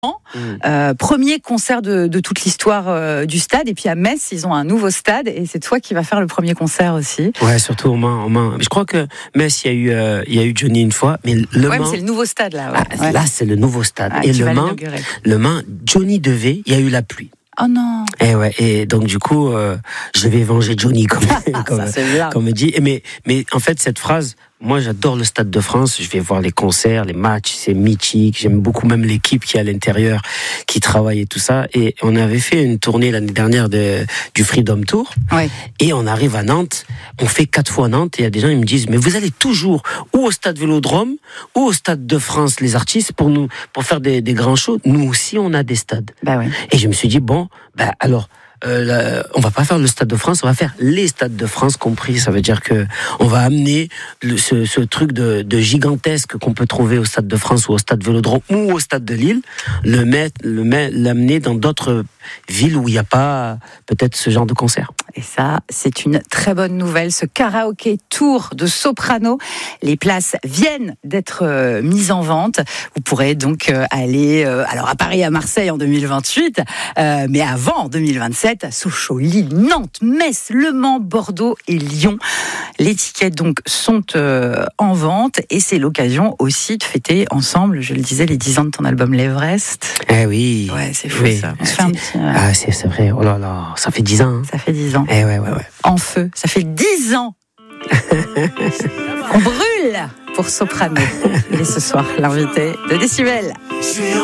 Premier concert de toute l'histoire du stade. Et puis à Metz, ils ont un nouveau stade et c'est toi qui vas faire le premier concert aussi. Ouais, surtout au Mans. Je crois que Metz, il y a eu Johnny une fois, mais le Mans. Mais c'est le nouveau stade là. Ouais. Là, c'est le nouveau stade. Et le Mans, Johnny devait. Il y a eu la pluie. Oh non. Et donc du coup, je vais venger Johnny comme on dit. Mais en fait, cette phrase. Moi, j'adore le Stade de France. Je vais voir les concerts, les matchs. C'est mythique. J'aime beaucoup même l'équipe qui est à l'intérieur, qui travaille et tout ça. Et on avait fait une tournée l'année dernière du Freedom Tour. Ouais. Et on arrive à Nantes. On fait 4 fois Nantes. Et il y a des gens, ils me disent, mais vous allez toujours ou au Stade Vélodrome ou au Stade de France, les artistes, pour faire des grands shows. Nous aussi, on a des stades. Bah oui. Et je me suis dit, alors, on va pas faire le Stade de France, on va faire les Stades de France compris. Ça veut dire que on va amener ce truc de gigantesque qu'on peut trouver au Stade de France ou au Stade Vélodrome ou au Stade de Lille, l'amener dans d'autres villes où il n'y a pas peut-être ce genre de concert. Et ça, c'est une très bonne nouvelle. Ce karaoké tour de soprano, les places viennent d'être mises en vente. Vous pourrez donc aller alors à Paris, à Marseille en 2028, mais avant en 2027 à Sochaux, Lille, Nantes, Metz, Le Mans, Bordeaux et Lyon. Les tickets donc sont en vente et c'est l'occasion aussi de fêter ensemble, je le disais, les 10 ans de ton album L'Everest. Eh oui. Ouais, c'est fou ça. On se fait un petit... Ah, c'est vrai. Oh là là, ça fait 10 ans. Hein. Ça fait 10 ans. Eh ouais. En feu, ça fait 10 ans. On brûle pour Soprano. Il est ce soir l'invité de Décibel.